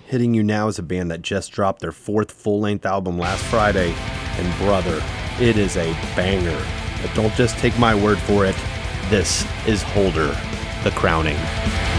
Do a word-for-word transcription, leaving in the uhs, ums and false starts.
Hitting you now is a band that just dropped their fourth full-length album last Friday, and brother, it is a banger. But don't just take my word for it. This is Holder, The Crowning.